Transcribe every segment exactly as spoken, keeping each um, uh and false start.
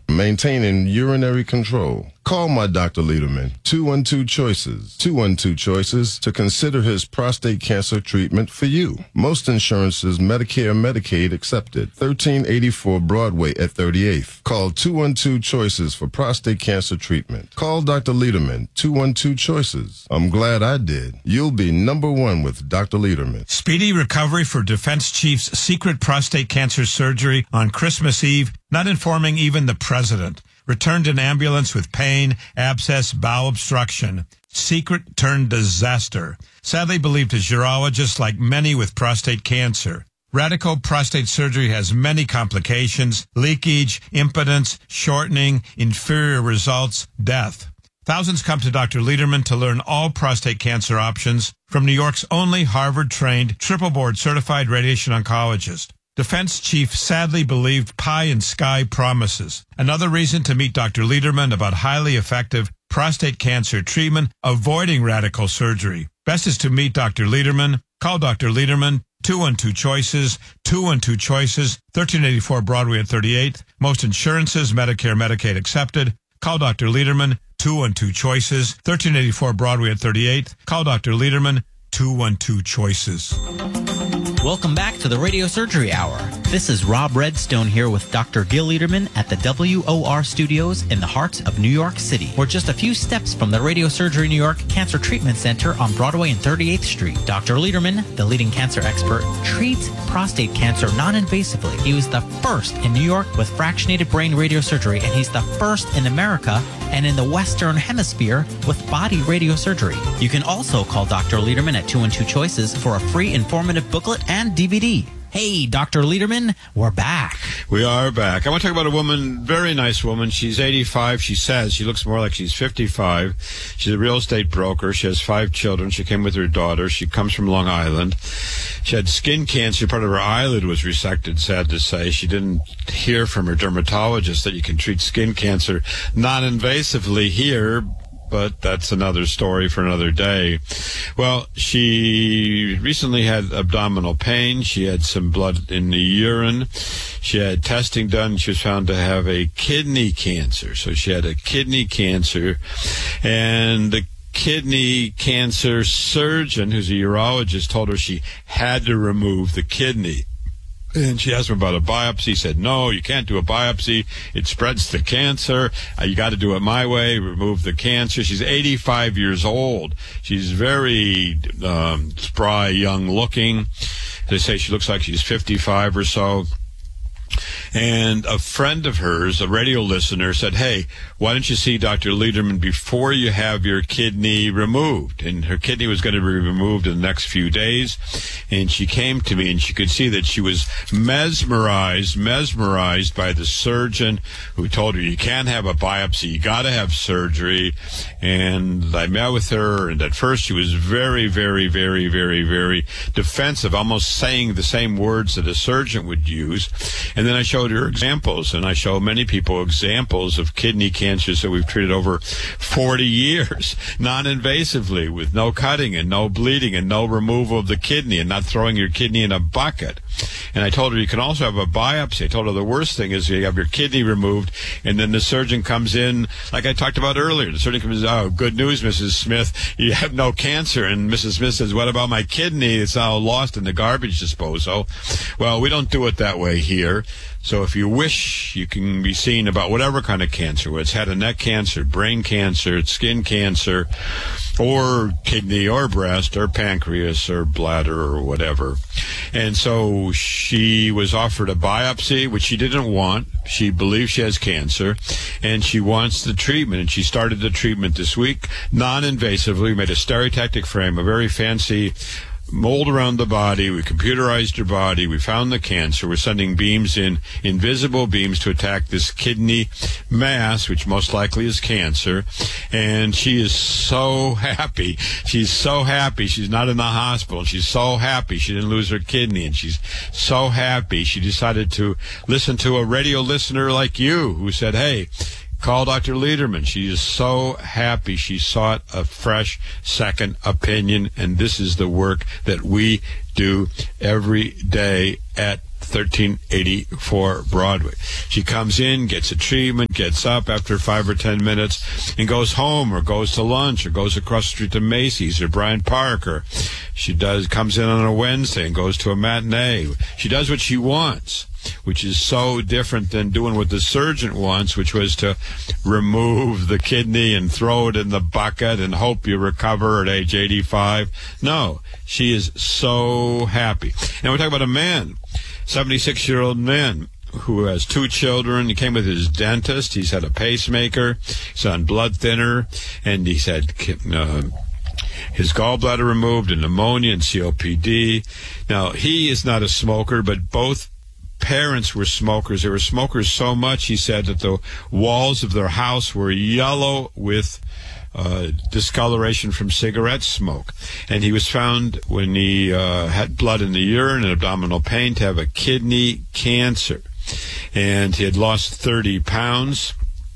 maintaining urinary control. Call my Doctor Lederman, two one two Choices, two one two Choices, to consider his prostate cancer treatment for you. Most insurances, Medicare, Medicaid accepted. thirteen eighty-four Broadway at thirty-eighth. Call two one two Choices for prostate cancer treatment. Call Doctor Lederman, two one two Choices. I'm glad I did. You'll be number one with Doctor Lederman. Speedy recovery for Defense Chief's secret prostate cancer surgery on Christmas Eve, not informing even the president. Returned in ambulance with pain, abscess, bowel obstruction. Secret turned disaster. Sadly believed his urologist, like many with prostate cancer. Radical prostate surgery has many complications: leakage, impotence, shortening, inferior results, death. Thousands come to Doctor Lederman to learn all prostate cancer options from New York's only Harvard-trained, triple-board certified radiation oncologist. Defense chief sadly believed pie in sky promises. Another reason to meet Doctor Lederman about highly effective prostate cancer treatment, avoiding radical surgery. Best is to meet Doctor Lederman. Call Doctor Lederman, two one two Choices, two one two Choices, thirteen eighty-four Broadway at thirty-eighth. Most insurances, Medicare, Medicaid accepted. Call Doctor Lederman, two one two Choices, thirteen eighty-four Broadway at thirty-eighth. Call Doctor Lederman, two one two Choices. Welcome back to the Radio Surgery Hour. This is Rob Redstone here with Doctor Gil Lederman at the W O R studios in the heart of New York City. We're just a few steps from the Radio Surgery New York Cancer Treatment Center on Broadway and thirty-eighth Street. Doctor Lederman, the leading cancer expert, treats prostate cancer non-invasively. He was the first in New York with fractionated brain radiosurgery, and he's the first in America and in the Western Hemisphere with body radiosurgery. You can also call Doctor Lederman at two one two Choices for a free informative booklet and D V D. Hey, Doctor Lederman, we're back. We are back. I want to talk about a woman, very nice woman. She's eighty-five. She says she looks more like she's fifty-five. She's a real estate broker. She has five children. She came with her daughter. She comes from Long Island. She had skin cancer. Part of her eyelid was resected, sad to say. She didn't hear from her dermatologist that you can treat skin cancer non-invasively here, but that's another story for another day. Well, she recently had abdominal pain. She had some blood in the urine. She had testing done. She was found to have a kidney cancer. So she had a kidney cancer, and the kidney cancer surgeon, who's a urologist, told her she had to remove the kidney. And she asked him about a biopsy. He said, no, you can't do a biopsy. It spreads the cancer. Uh, you got to do it my way, remove the cancer. She's eighty-five years old. She's very um, spry, young looking. They say she looks like she's fifty-five or so. And a friend of hers, a radio listener, said, hey, why don't you see Doctor Lederman before you have your kidney removed? And her kidney was going to be removed in the next few days. And she came to me, and she could see that she was mesmerized, mesmerized by the surgeon who told her, you can't have a biopsy, you got to have surgery. And I met with her, and at first she was very, very, very, very, very defensive, almost saying the same words that a surgeon would use. And then I showed her examples, and I show many people examples of kidney cancers that we've treated over forty years, non-invasively, with no cutting and no bleeding and no removal of the kidney and not throwing your kidney in a bucket. And I told her you can also have a biopsy. I told her the worst thing is you have your kidney removed, and then the surgeon comes in, like I talked about earlier. The surgeon comes in, oh, good news, Missus Smith, you have no cancer. And Missus Smith says, what about my kidney? It's now lost in the garbage disposal. Well, we don't do it that way here. So if you wish, you can be seen about whatever kind of cancer, whether it's head and neck cancer, brain cancer, skin cancer, or kidney or breast or pancreas or bladder or whatever. And so she was offered a biopsy, which she didn't want. She believes she has cancer, and she wants the treatment. And she started the treatment this week, non-invasively. We made a stereotactic frame, a very fancy mold around the body. We computerized her body. We found the cancer. We're sending beams in, invisible beams, to attack this kidney mass, which most likely is cancer. And she is so happy. She's so happy. She's not in the hospital. She's so happy she didn't lose her kidney. And she's so happy she decided to listen to a radio listener like you who said, hey, call Doctor Lederman. She is so happy she sought a fresh second opinion, and this is the work that we do every day at thirteen eighty-four Broadway. She comes in, gets a treatment, gets up after five or ten minutes, and goes home or goes to lunch or goes across the street to Macy's or Bryant Park. Or she does comes in on a Wednesday and goes to a matinee. She does what she wants, which is so different than doing what the surgeon wants, which was to remove the kidney and throw it in the bucket and hope you recover at age eighty-five. No, she is so happy. And we're talking about a man, seventy-six-year-old man, who has two children. He came with his dentist. He's had a pacemaker. He's on blood thinner. And he's had uh, his gallbladder removed and pneumonia and C O P D. Now, he is not a smoker, but both parents were smokers. They were smokers so much, he said, that the walls of their house were yellow with uh, discoloration from cigarette smoke. And he was found, when he uh, had blood in the urine and abdominal pain, to have a kidney cancer. And he had lost thirty pounds.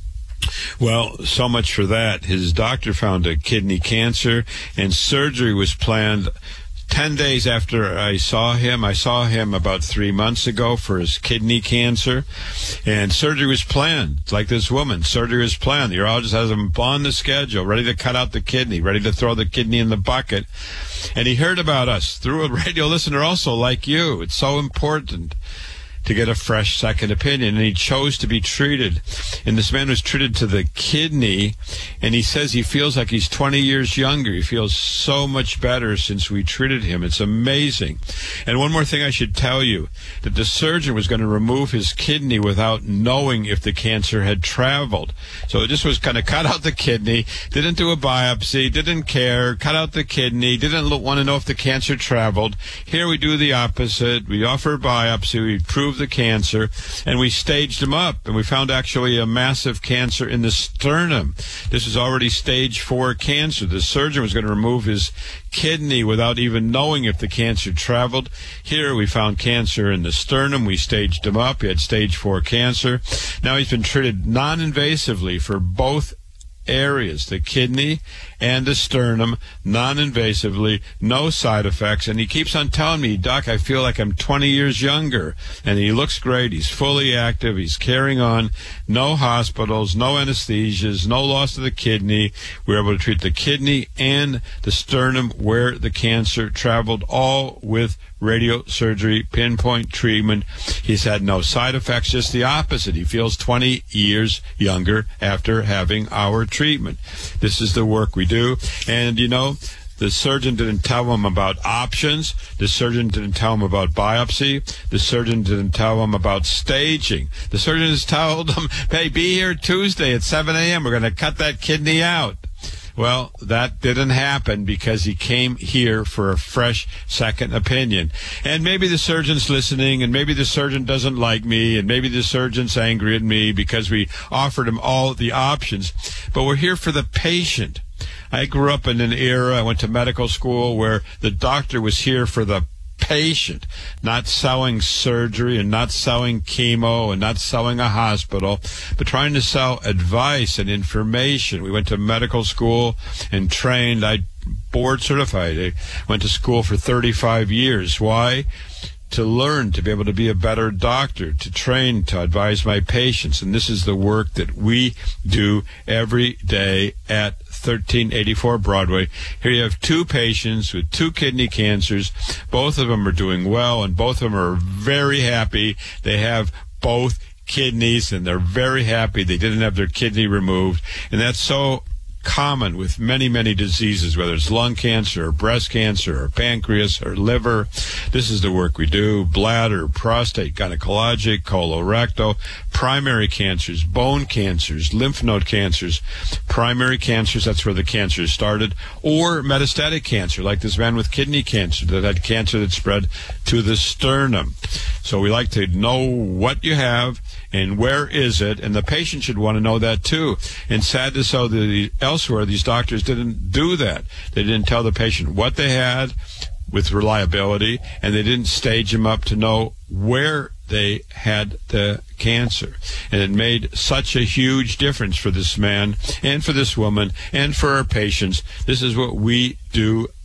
Well, so much for that. His doctor found a kidney cancer, and surgery was planned Ten days after I saw him. I saw him about three months ago for his kidney cancer, and surgery was planned. Like this woman, surgery was planned. The urologist has him on the schedule, ready to cut out the kidney, ready to throw the kidney in the bucket. And he heard about us through a radio listener also, like you. It's so important to get a fresh second opinion, and he chose to be treated. And this man was treated to the kidney, and he says he feels like he's twenty years younger. He feels so much better since we treated him. It's amazing. And one more thing I should tell you, that the surgeon was going to remove his kidney without knowing if the cancer had traveled. So it just was kind of cut out the kidney, didn't do a biopsy, didn't care, cut out the kidney, didn't want to know if the cancer traveled. Here we do the opposite. We offer a biopsy, we prove the cancer, and we staged him up, and we found actually a massive cancer in the sternum. This is already stage four cancer. The surgeon was going to remove his kidney without even knowing if the cancer traveled. Here we found cancer in the sternum. We staged him up. He had stage four cancer. Now he's been treated non-invasively for both areas, the kidney and the sternum, non-invasively, no side effects. And he keeps on telling me, Doc, I feel like I'm twenty years younger. And he looks great. He's fully active. He's carrying on. No hospitals, no anesthesias, no loss of the kidney. We were able to treat the kidney and the sternum where the cancer traveled, all with radio surgery, pinpoint treatment. He's had no side effects, just the opposite. He feels twenty years younger after having our treatment. This is the work we do. And, you know, the surgeon didn't tell him about options. The surgeon didn't tell him about biopsy. The surgeon didn't tell him about staging. The surgeon just told him, hey, be here Tuesday at seven a.m. We're going to cut that kidney out. Well, that didn't happen because he came here for a fresh second opinion. And maybe the surgeon's listening, and maybe the surgeon doesn't like me, and maybe the surgeon's angry at me because we offered him all the options. But we're here for the patient. I grew up in an era, I went to medical school, where the doctor was here for the patient, not selling surgery and not selling chemo and not selling a hospital, but trying to sell advice and information. We went to medical school and trained. I board certified. I went to school for thirty-five years. Why? To learn, to be able to be a better doctor, to train, to advise my patients. And this is the work that we do every day at thirteen eighty-four Broadway. Here you have two patients with two kidney cancers. Both of them are doing well, and both of them are very happy. They have both kidneys, and they're very happy they didn't have their kidney removed. And that's so common with many, many diseases, whether it's lung cancer or breast cancer or pancreas or liver. This is the work we do. Bladder, prostate, gynecologic, colorectal, primary cancers, bone cancers, lymph node cancers, primary cancers, that's where the cancer started, or metastatic cancer, like this man with kidney cancer that had cancer that spread to the sternum. So we like to know what you have and where is it, and the patient should want to know that too. And sad to say, the elsewhere, these doctors didn't do that. They didn't tell the patient what they had with reliability, and they didn't stage them up to know where they had the cancer. And it made such a huge difference for this man and for this woman and for our patients. This is what we do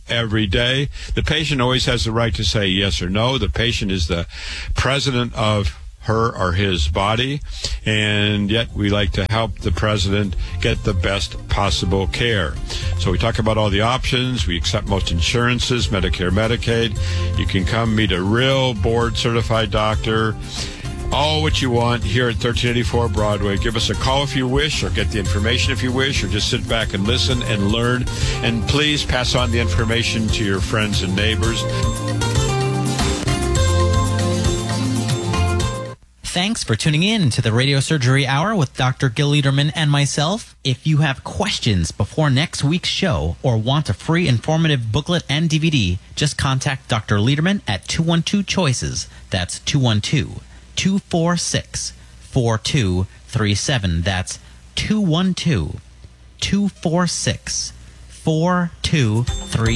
every day. The patient always has the right to say yes or no. The patient is the president of her or his body, and yet we like to help the president get the best possible care. So we talk about all the options. We accept most insurances, Medicare, Medicaid. You can come meet a real board-certified doctor. All what you want here at thirteen eighty-four Broadway. Give us a call if you wish, or get the information if you wish, or just sit back and listen and learn. And please pass on the information to your friends and neighbors. Thanks for tuning in to the Radio Surgery Hour with Doctor Gil Lederman and myself. If you have questions before next week's show or want a free informative booklet and D V D, just contact Doctor Lederman at two one two choices. That's two one two, two four six, four two three seven. That's two one two, two four six, four two three seven.